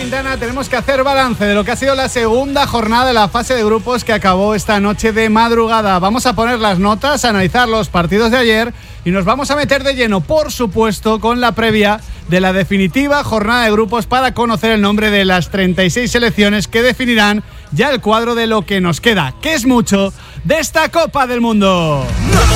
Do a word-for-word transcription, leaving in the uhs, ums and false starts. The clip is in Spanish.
Quintana, tenemos que hacer balance de lo que ha sido la segunda jornada de la fase de grupos que acabó esta noche de madrugada. Vamos a poner las notas, a analizar los partidos de ayer y nos vamos a meter de lleno, por supuesto, con la previa de la definitiva jornada de grupos para conocer el nombre de las treinta y seis selecciones que definirán ya el cuadro de lo que nos queda, que es mucho, de esta Copa del Mundo.